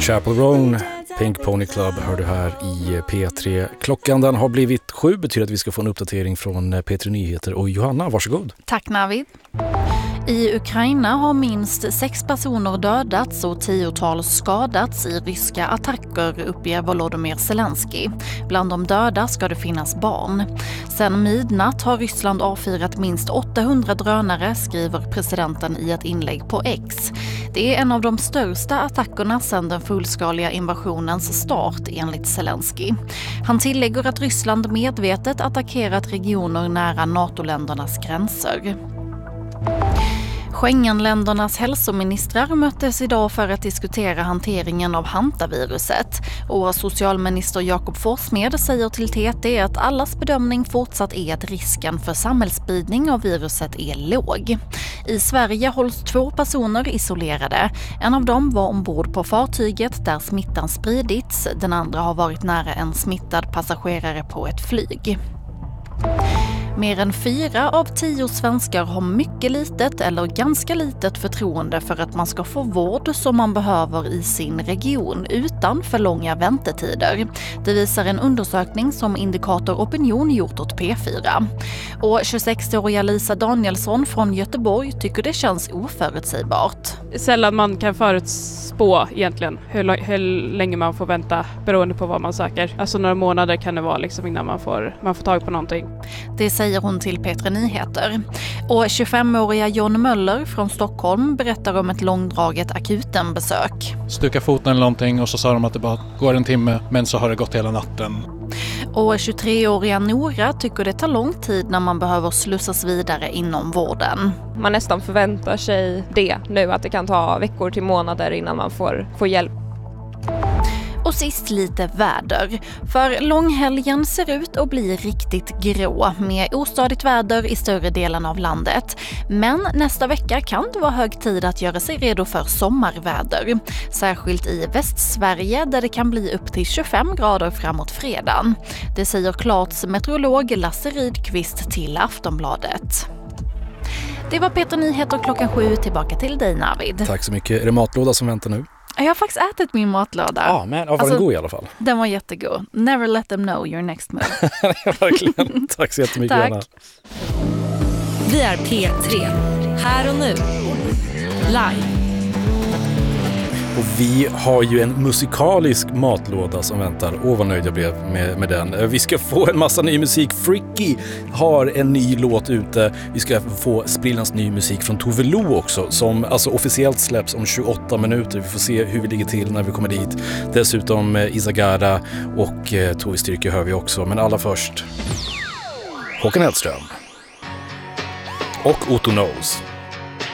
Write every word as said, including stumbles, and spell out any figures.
Chapel Roan, Pink Pony Club hör du här i P tre. Klockan den har blivit sju, betyder att vi ska få en uppdatering från P tre Nyheter. Och Johanna, varsågod. Tack Navid. I Ukraina har minst sex personer dödats och tiotals skadats i ryska attacker, uppger Volodymyr Zelensky. Bland de döda ska det finnas barn. Sen midnatt har Ryssland avfyrat minst åttahundra drönare, skriver presidenten i ett inlägg på X. Det är en av de största attackerna sedan den fullskaliga invasionens start, enligt Zelensky. Han tillägger att Ryssland medvetet attackerat regioner nära NATO-ländernas gränser. Schengenländernas hälsoministrar möttes idag för att diskutera hanteringen av hantaviruset. Och socialminister Jakob Forssmed säger till T T att allas bedömning fortsatt är att risken för samhällsspridning av viruset är låg. I Sverige hålls två personer isolerade. En av dem var ombord på fartyget där smittan spridits. Den andra har varit nära en smittad passagerare på ett flyg. Mer än fyra av tio svenskar har mycket litet eller ganska litet förtroende för att man ska få vård som man behöver i sin region utan för långa väntetider. Det visar en undersökning som Indikator Opinion gjort åt P fyra. Och tjugosexåriga Lisa Danielsson från Göteborg tycker det känns oförutsägbart. Sällan man kan förutspå egentligen hur, hur länge man får vänta beroende på vad man söker. Alltså några månader kan det vara liksom innan man får, man får tag på någonting. Det säger hon till P tre Nyheter. Och tjugofemåriga John Möller från Stockholm berättar om ett långdraget akutenbesök. Stuka foten eller någonting och så sa de att det bara går en timme, men så har det gått hela natten. Och tjugotreåriga Nora tycker det tar lång tid när man behöver slussas vidare inom vården. Man nästan förväntar sig det nu, att det kan ta veckor till månader innan man får, får hjälp. Och sist lite väder. För långhelgen ser ut att bli riktigt grå med ostadigt väder i större delen av landet. Men nästa vecka kan det vara hög tid att göra sig redo för sommarväder. Särskilt i Västsverige där det kan bli upp till tjugofem grader framåt fredagen. Det säger Klarts meteorolog Lasse Rydqvist till Aftonbladet. Det var P tre Nyheter klockan sju. Tillbaka till dig Navid. Tack så mycket. Är det matlåda som väntar nu? Jag har faktiskt ätit min matlåda. Ja, men ja, var alltså, den god i alla fall? Den var jättegod. Never let them know your next move. Verkligen. Tack så jättemycket, Tack. Anna. Vi är P tre. Här och nu. Live. Och vi har ju en musikalisk matlåda som väntar. Åh, vad nöjd jag blev med, med den. Vi ska få en massa ny musik. Fricky har en ny låt ute. Vi ska få sprillans ny musik från Tove Lo också, som alltså officiellt släpps om tjugoåtta minuter. Vi får se hur vi ligger till när vi kommer dit. Dessutom Isagara och eh, Tove Styrke hör vi också. Men allra först Håkan Hellström och Otto Knows.